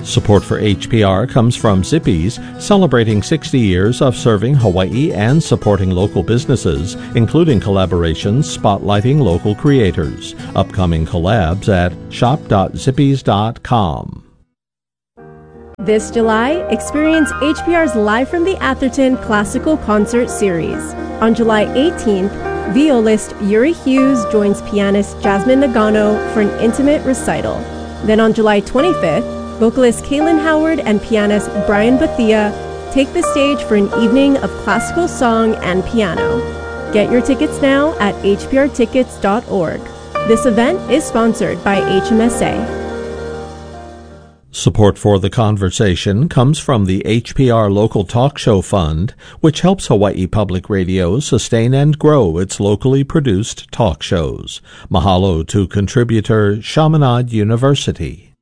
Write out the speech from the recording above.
Support for HPR comes from Zippy's, celebrating 60 years of serving Hawaii and supporting local businesses, including collaborations spotlighting local creators. Upcoming collabs at shop.zippys.com. This July, experience HPR's Live from the Atherton Classical Concert Series. On July 18th, violist Yuri Hughes joins pianist Jasmine Nagano for an intimate recital. Then on July 25th, vocalist Kaylin Howard and pianist Brian Bethia take the stage for an evening of classical song and piano. Get your tickets now at hprtickets.org. This event is sponsored by HMSA. Support for The Conversation comes from the HPR Local Talk Show Fund, which helps Hawaii Public Radio sustain and grow its locally produced talk shows. Mahalo to contributor Chaminade University.